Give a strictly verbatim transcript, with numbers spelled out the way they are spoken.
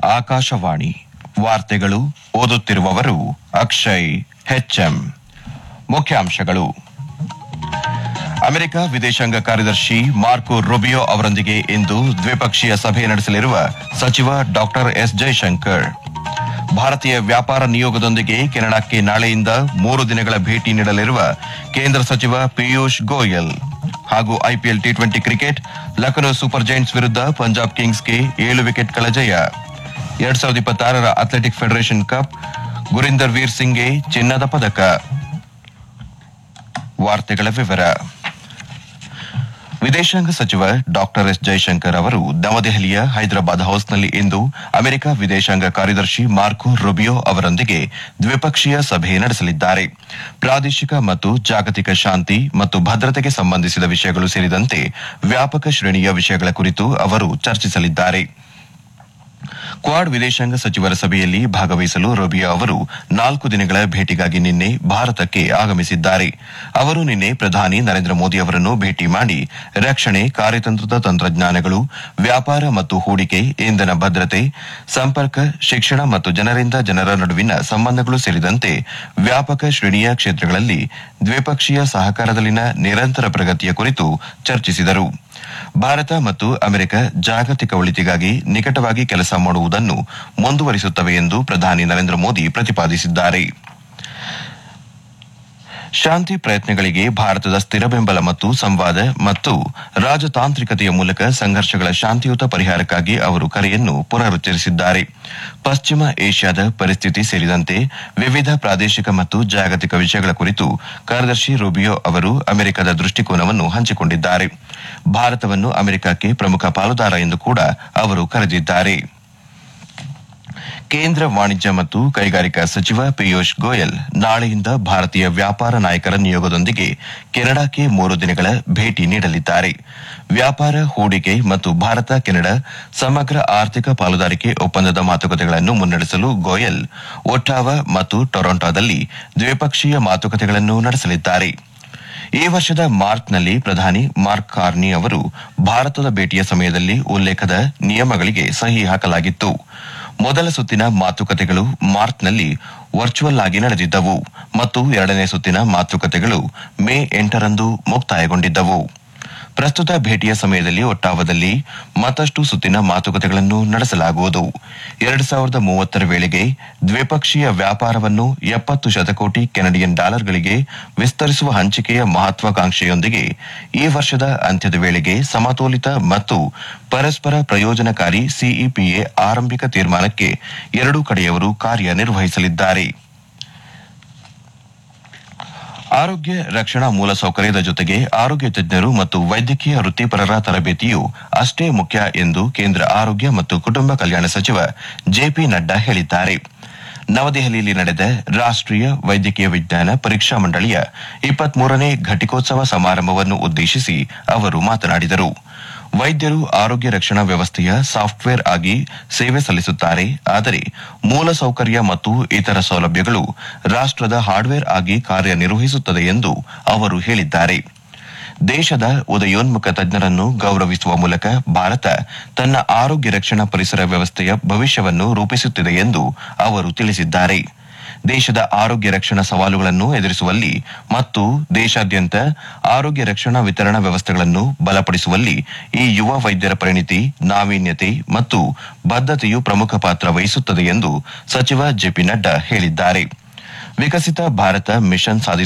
ಆಕಾಶವಾಣಿ ವಾರ್ತೆಗಳು ಓದುತ್ತಿರುವವರು ಅಕ್ಷಯ್ ಹೆಚ್ಎಂ. ಮುಖ್ಯಾಂಶಗಳು: ಅಮೆರಿಕ ವಿದೇಶಾಂಗ ಕಾರ್ಯದರ್ಶಿ ಮಾರ್ಕೊ ರೂಬಿಯೋ ಅವರೊಂದಿಗೆ ಇಂದು ದ್ವಿಪಕ್ಷೀಯ ಸಭೆ ನಡೆಸಲಿರುವ ಸಚಿವ ಡಾ ಎಸ್ ಜಯಶಂಕರ್. ಭಾರತೀಯ ವ್ಯಾಪಾರ ನಿಯೋಗದೊಂದಿಗೆ ಕೆನಡಾಕ್ಕೆ ನಾಳೆಯಿಂದ ಮೂರು ದಿನಗಳ ಭೇಟಿ ನೀಡಲಿರುವ ಕೇಂದ್ರ ಸಚಿವ ಪಿಯೂಷ್ ಗೋಯಲ್. ಹಾಗೂ IPL T twenty cricket, Lucknow super Giants ವಿರುದ್ಧ ಪಂಜಾಬ್ ಕಿಂಗ್ಸ್ಗೆ ಏಳು ವಿಕೆಟ್ಗಳ ಜಯ. ಎರಡ್ ಸಾವಿರದ ಇಪ್ಪತ್ತಾರರ ಅಥ್ಲೆಟಿಕ್ ಫೆಡರೇಷನ್ ಕಪ್, ಗುರಿಂದರ್ ವೀರ್ ಸಿಂಗ್ಗೆ ಚಿನ್ನದ ಪದಕ. ವಾರ್ತೆಗಳ ವಿವರ. ವಿದೇಶಾಂಗ ಸಚಿವ ಡಾ ಎಸ್ ಜಯಶಂಕರ್ ಅವರು ನವದೆಹಲಿಯ ಹೈದರಾಬಾದ್ ಹೌಸ್ನಲ್ಲಿ ಇಂದು ಅಮೆರಿಕ ವಿದೇಶಾಂಗ ಕಾರ್ಯದರ್ಶಿ ಮಾರ್ಕೊ ರೂಬಿಯೋ ಅವರೊಂದಿಗೆ ದ್ವಿಪಕ್ಷೀಯ ಸಭೆ ನಡೆಸಲಿದ್ದಾರೆ. ಪ್ರಾದೇಶಿಕ ಮತ್ತು ಜಾಗತಿಕ ಶಾಂತಿ ಮತ್ತು ಭದ್ರತೆಗೆ ಸಂಬಂಧಿಸಿದ ವಿಷಯಗಳು ಸೇರಿದಂತೆ ವ್ಯಾಪಕ ಶ್ರೇಣಿಯ ವಿಷಯಗಳ ಕುರಿತು ಅವರು ಚರ್ಚಿಸಲಿದ್ದಾರೆ. ಕ್ವಾಡ್ ವಿದೇಶಾಂಗ ಸಚಿವರ ಸಭೆಯಲ್ಲಿ ಭಾಗವಹಿಸಲು ರೂಬಿಯೋ ಅವರು ನಾಲ್ಕು ದಿನಗಳ ಭೇಟಿಗಾಗಿ ನಿನ್ನೆ ಭಾರತಕ್ಕೆ ಆಗಮಿಸಿದ್ದಾರೆ. ಅವರು ನಿನ್ನೆ ಪ್ರಧಾನಿ ನರೇಂದ್ರ ಮೋದಿ ಅವರನ್ನು ಭೇಟಿ ಮಾಡಿ ರಕ್ಷಣೆ, ಕಾರ್ಯತಂತ್ರದ ತಂತ್ರಜ್ಞಾನಗಳು, ವ್ಯಾಪಾರ ಮತ್ತು ಹೂಡಿಕೆ, ಇಂಧನ ಭದ್ರತೆ, ಸಂಪರ್ಕ, ಶಿಕ್ಷಣ ಮತ್ತು ಜನರಿಂದ ಜನರ ನಡುವಿನ ಸಂಬಂಧಗಳು ಸೇರಿದಂತೆ ವ್ಯಾಪಕ ಶ್ರೇಣಿಯ ಕ್ಷೇತ್ರಗಳಲ್ಲಿ ದ್ವಿಪಕ್ಷೀಯ ಸಹಕಾರದಲ್ಲಿನ ನಿರಂತರ ಪ್ರಗತಿಯ ಕುರಿತು ಚರ್ಚಿಸಿದರು. ಭಾರತ ಮತ್ತು ಅಮೆರಿಕ ಜಾಗತಿಕ ಒಳಿತಿಗಾಗಿ ನಿಕಟವಾಗಿ ಕೆಲಸ ಮಾಡುವುದನ್ನು ಮುಂದುವರಿಸುತ್ತವೆ ಎಂದು ಪ್ರಧಾನಿ ನರೇಂದ್ರ ಮೋದಿ ಪ್ರತಿಪಾದಿಸಿದ್ದಾರೆ. ಶಾಂತಿ ಪ್ರಯತ್ನಗಳಿಗೆ ಭಾರತದ ಸ್ಥಿರ ಬೆಂಬಲ ಮತ್ತು ಸಂವಾದ ಮತ್ತು ರಾಜತಾಂತ್ರಿಕತೆಯ ಮೂಲಕ ಸಂಘರ್ಷಗಳ ಶಾಂತಿಯುತ ಪರಿಹಾರಕ್ಕಾಗಿ ಅವರು ಕರೆಯನ್ನು ಪುನರುಚ್ಚರಿಸಿದ್ದಾರೆ. ಪಶ್ಚಿಮ ಏಷ್ಯಾದ ಪರಿಸ್ಥಿತಿ ಸೇರಿದಂತೆ ವಿವಿಧ ಪ್ರಾದೇಶಿಕ ಮತ್ತು ಜಾಗತಿಕ ವಿಷಯಗಳ ಕುರಿತು ಕಾರ್ಯದರ್ಶಿ ರೂಬಿಯೋ ಅವರು ಅಮೆರಿಕದ ದೃಷ್ಟಿಕೋನವನ್ನು ಹಂಚಿಕೊಂಡಿದ್ದಾರೆ. ಭಾರತವನ್ನು ಅಮೆರಿಕಕ್ಕೆ ಪ್ರಮುಖ ಪಾಲುದಾರ ಎಂದು ಕೂಡ ಅವರು ಕರೆದಿದ್ದಾರೆ. ಕೇಂದ್ರ ವಾಣಿಜ್ಯ ಮತ್ತು ಕೈಗಾರಿಕಾ ಸಚಿವ ಪಿಯೂಷ್ ಗೋಯಲ್ ನಾಳೆಯಿಂದ ಭಾರತೀಯ ವ್ಯಾಪಾರ ನಾಯಕರ ನಿಯೋಗದೊಂದಿಗೆ ಕೆನಡಾಕ್ಕೆ ಮೂರು ದಿನಗಳ ಭೇಟಿ ನೀಡಲಿದ್ದಾರೆ. ವ್ಯಾಪಾರ, ಹೂಡಿಕೆ ಮತ್ತು ಭಾರತ ಕೆನಡಾ ಸಮಗ್ರ ಆರ್ಥಿಕ ಪಾಲುದಾರಿಕೆ ಒಪ್ಪಂದದ ಮಾತುಕತೆಗಳನ್ನು ಮುನ್ನಡೆಸಲು ಗೋಯಲ್ ಒಟ್ಟಾವಾ ಮತ್ತು ಟೊರೊಂಟೊದಲ್ಲಿ ದ್ವಿಪಕ್ಷೀಯ ಮಾತುಕತೆಗಳನ್ನು ನಡೆಸಲಿದ್ದಾರೆ. ಈ ವರ್ಷದ ಮಾರ್ಚ್ನಲ್ಲಿ ಪ್ರಧಾನಿ ಮಾರ್ಕ್ ಕಾರ್ನಿ ಅವರು ಭಾರತದ ಭೇಟಿಯ ಸಮಯದಲ್ಲಿ ಉಲ್ಲೇಖದ ನಿಯಮಗಳಿಗೆ ಸಹಿ ಹಾಕಲಾಗಿತ್ತು. ಮೊದಲ ಸುತ್ತಿನ ಮಾತುಕತೆಗಳು ಮಾರ್ಚ್ನಲ್ಲಿ ವರ್ಚುವಲ್ ಆಗಿ ನಡೆದಿದ್ದವು ಮತ್ತು ಎರಡನೇ ಸುತ್ತಿನ ಮಾತುಕತೆಗಳು ಮೇ ಎಂಟರಂದು ಮುಕ್ತಾಯಗೊಂಡಿದ್ದವು. ಪ್ರಸ್ತುತ ಭೇಟಿಯ ಸಮಯದಲ್ಲಿ ಒಟ್ಟಾವದಲ್ಲಿ ಮತ್ತಷ್ಟು ಸುತ್ತಿನ ಮಾತುಕತೆಗಳನ್ನು ನಡೆಸಲಾಗುವುದು. ಎರಡು ಸಾವಿರದ ಮೂವತ್ತರ ವೇಳೆಗೆ ದ್ವಿಪಕ್ಷೀಯ ವ್ಯಾಪಾರವನ್ನು ಎಪ್ಪತ್ತು ಶತಕೋಟಿ ಕೆನಡಿಯನ್ ಡಾಲರ್ಗಳಿಗೆ ವಿಸ್ತರಿಸುವ ಹಂಚಿಕೆಯ ಮಹತ್ವಾಕಾಂಕ್ಷೆಯೊಂದಿಗೆ ಈ ವರ್ಷದ ಅಂತ್ಯದ ವೇಳೆಗೆ ಸಮತೋಲಿತ ಮತ್ತು ಪರಸ್ಪರ ಪ್ರಯೋಜನಕಾರಿ ಸಿಇಪಿಎ ಆರಂಭಿಕ ತೀರ್ಮಾನಕ್ಕೆ ಎರಡೂ ಕಡೆಯವರು ಕಾರ್ಯನಿರ್ವಹಿಸಲಿದ್ದಾರೆ. ಆರೋಗ್ಯ ರಕ್ಷಣಾ ಮೂಲಸೌಕರ್ಯದ ಜೊತೆಗೆ ಆರೋಗ್ಯ ತಜ್ಞರು ಮತ್ತು ವೈದ್ಯಕೀಯ ವೃತ್ತಿಪರರ ತರಬೇತಿಯು ಅಷ್ಟೇ ಮುಖ್ಯ ಎಂದು ಕೇಂದ್ರ ಆರೋಗ್ಯ ಮತ್ತು ಕುಟುಂಬ ಕಲ್ಯಾಣ ಸಚಿವ ಜೆಪಿ ನಡ್ಡಾ ಹೇಳಿದ್ದಾರೆ. ನವದೆಹಲಿಯಲ್ಲಿ ನಡೆದ ರಾಷ್ಟೀಯ ವೈದ್ಯಕೀಯ ವಿಜ್ಞಾನ ಪರೀಕ್ಷಾ ಮಂಡಳಿಯ ಇಪ್ಪತ್ಮೂರನೇ ಘಟಿಕೋತ್ಸವ ಸಮಾರಂಭವನ್ನು ಉದ್ದೇಶಿಸಿ ಅವರು ಮಾತನಾಡಿದರು. ವೈದ್ಯರು ಆರೋಗ್ಯ ರಕ್ಷಣಾ ವ್ಯವಸ್ಥೆಯ ಸಾಫ್ಟ್ವೇರ್ ಆಗಿ ಸೇವೆ ಸಲ್ಲಿಸುತ್ತಾರೆ, ಆದರೆ ಮೂಲಸೌಕರ್ಯ ಮತ್ತು ಇತರ ಸೌಲಭ್ಯಗಳು ರಾಷ್ಟದ ಹಾರ್ಡ್ವೇರ್ ಆಗಿ ಕಾರ್ಯನಿರ್ವಹಿಸುತ್ತದೆ ಎಂದು ಅವರು ಹೇಳಿದ್ದಾರೆ. ದೇಶದ ಉದಯೋನ್ಮುಖ ತಜ್ಞರನ್ನು ಗೌರವಿಸುವ ಮೂಲಕ ಭಾರತ ತನ್ನ ಆರೋಗ್ಯ ರಕ್ಷಣಾ ಪರಿಸರ ವ್ಯವಸ್ಥೆಯ ಭವಿಷ್ಯವನ್ನು ರೂಪಿಸುತ್ತಿದೆ ಎಂದು ಅವರು ತಿಳಿಸಿದ್ದಾರೆ. ದೇಶದ ಆರೋಗ್ಯ ರಕ್ಷಣಾ ಸವಾಲುಗಳನ್ನು ಎದುರಿಸುವಲ್ಲಿ ಮತ್ತು ದೇಶಾದ್ಯಂತ ಆರೋಗ್ಯ ರಕ್ಷಣಾ ವಿತರಣಾ ವ್ಯವಸ್ಥೆಗಳನ್ನು ಬಲಪಡಿಸುವಲ್ಲಿ ಈ ಯುವ ವೈದ್ಯರ ಪರಿಣಿತಿ, ನಾವೀನ್ಯತೆ ಮತ್ತು ಬದ್ಧತೆಯು ಪ್ರಮುಖ ಪಾತ್ರ ವಹಿಸುತ್ತದೆ ಎಂದು ಸಚಿವ ಜೆಪಿ ನಡ್ಡಾ ಹೇಳಿದ್ದಾರೆ. ವಿಕಸಿತ ಭಾರತ ಮಿಷನ್ ಸಾಧಿಸುವ